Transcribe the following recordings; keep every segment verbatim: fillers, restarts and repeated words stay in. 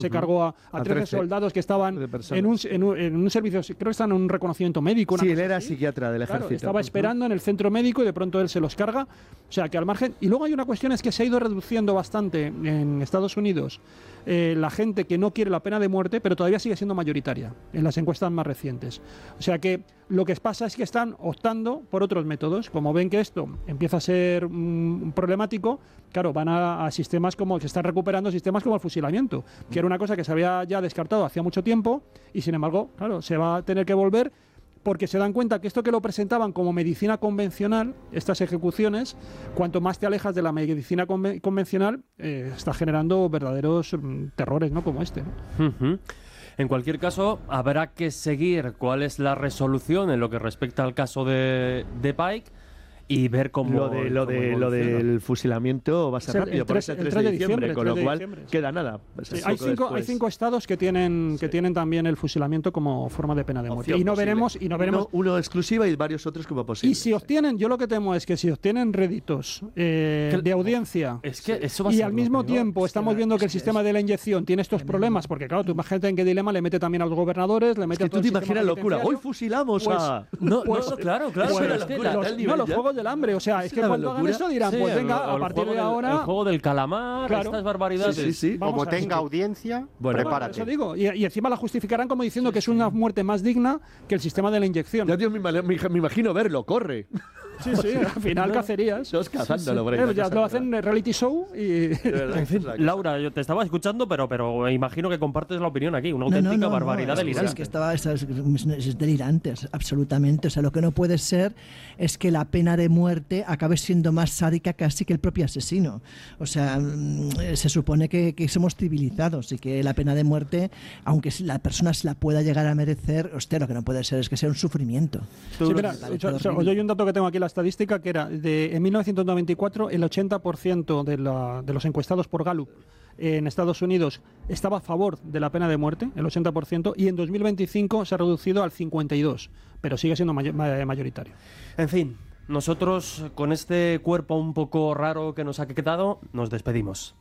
se cargó a, a, a trece soldados que estaban en un, en, un, en un servicio, creo que están en un reconocimiento médico. Sí, él era así. psiquiatra del ejército. Claro, estaba esperando en el centro médico y de pronto él se los carga. O sea, que al margen... Y luego hay una cuestión, es que se ha ido reduciendo bastante en Estados Unidos eh, la gente que no quiere la pena de muerte, pero todavía sigue siendo mayoritaria en las encuestas más recientes. O sea que lo que pasa es que están optando por otros métodos. Como ven que esto empieza a ser mm, problemático, claro, van a, a sistemas como... Se están recuperando sistemas como el fusilamiento, que era una cosa que se había ya descartado hacía mucho tiempo y sin embargo, claro, se va a tener que volver porque se dan cuenta que esto que lo presentaban como medicina convencional, estas ejecuciones, cuanto más te alejas de la medicina conven- convencional, eh, está generando verdaderos mm, terrores, ¿no? Como este, ¿no? Uh-huh. En cualquier caso, habrá que seguir cuál es la resolución en lo que respecta al caso de, de Pike y ver cómo lo de lo de lo del fusilamiento va a ser el, rápido, el tres, por el tres de diciembre, con lo cual diciembre, sí. queda nada. Sí, hay cinco hay cinco estados que tienen que sí. tienen también el fusilamiento como forma de pena de muerte. Y no posible. veremos y no veremos uno, uno exclusiva y varios otros como posible. Y si obtienen, yo lo que temo es que si obtienen réditos eh, de audiencia es que eso va a y ser al mismo peor. tiempo es estamos que, viendo que el que sistema es... de la inyección tiene estos problemas, porque claro, tú imagínate en qué dilema le mete también a los gobernadores, le mete es que a todo tú te el imaginas locura, hoy fusilamos pues, a no, pues, no, claro, claro, pues, es que los, los, no, los juegos del hambre, o sea, es que cuando hagan eso dirán, sí, pues venga, el, a partir de del, ahora... El juego del calamar, claro. estas barbaridades. Sí, sí, sí. Como tenga audiencia, bueno, prepárate. Eso digo, y, y encima la justificarán como diciendo sí, que es una muerte más digna que el sistema de la inyección. Ya, Dios, me, me, me imagino verlo, corre. Sí, sí, al final no, cacerías. Todos cazándolo, sí, sí. Ya lo hacen en reality show y... En fin, Laura, yo te estaba escuchando, pero, pero imagino que compartes la opinión aquí, una auténtica no, no, no, barbaridad no, delirante. Es que estaba, es, es, es delirante, absolutamente. O sea, lo que no puede ser es que la pena de muerte acabe siendo más sádica casi que el propio asesino. O sea, se supone que, que somos civilizados y que la pena de muerte, aunque la persona se la pueda llegar a merecer, hostia, lo que no puede ser es que sea un sufrimiento. Sí, mira, yo, yo, yo hay un dato que tengo aquí, la estadística, que era de en mil novecientos noventa y cuatro el ochenta por ciento de, la, de los encuestados por Gallup en Estados Unidos estaba a favor de la pena de muerte, el ochenta por ciento, y en dos mil veinticinco se ha reducido al cincuenta y dos por ciento, pero sigue siendo may- mayoritario. En fin, nosotros con este cuerpo un poco raro que nos ha quedado, nos despedimos.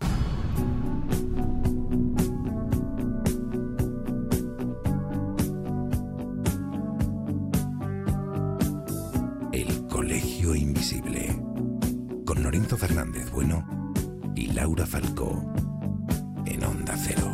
El Colegio Invisible, con Lorenzo Fernández Bueno y Laura Falcó, en Onda Cero.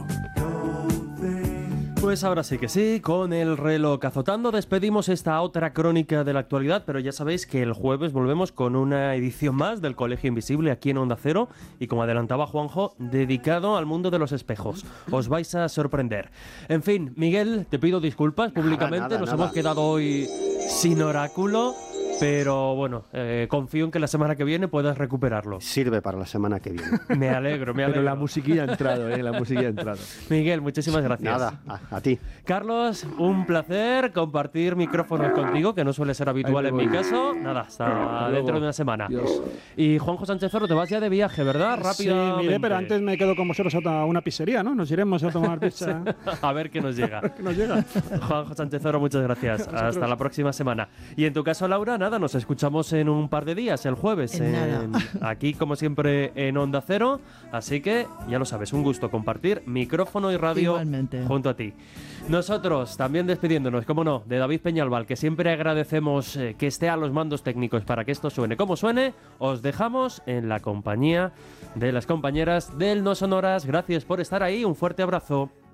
Pues ahora sí que sí, con el reloj azotando despedimos esta otra crónica de la actualidad, pero ya sabéis que el jueves volvemos con una edición más del Colegio Invisible aquí en Onda Cero y, como adelantaba Juanjo, dedicado al mundo de los espejos. Os vais a sorprender. En fin, Miguel, te pido disculpas públicamente, nada, nada, nos nada. hemos quedado hoy sin oráculo. Pero bueno, eh, confío en que la semana que viene puedas recuperarlo. Sirve para la semana que viene. Me alegro, me alegro. Pero la musiquilla ha entrado, ¿eh? La musiquilla ha entrado. Miguel, muchísimas gracias. Nada, a, a ti. Carlos, un placer compartir micrófonos contigo, que no suele ser habitual en mi caso. Nada, hasta dentro de una semana. Dios. Y Juanjo Sánchez Oro, te vas ya de viaje, ¿verdad? Rápidamente. Sí, mire, pero antes me quedo con vosotros a una pizzería, ¿no? Nos iremos a tomar pizza. A ver qué nos llega. ¿Qué nos llega? Juanjo Sánchez Oro, muchas gracias. Hasta la próxima semana. Y en tu caso, Laura, nada, nos escuchamos en un par de días, el jueves, en en, aquí como siempre en Onda Cero, así que ya lo sabes, un gusto compartir micrófono y radio Igualmente. Junto a ti. Nosotros también despidiéndonos, como no, de David Peñalbal, que siempre agradecemos eh, que esté a los mandos técnicos para que esto suene como suene, os dejamos en la compañía de las compañeras del No Sonoras. Gracias por estar ahí, un fuerte abrazo.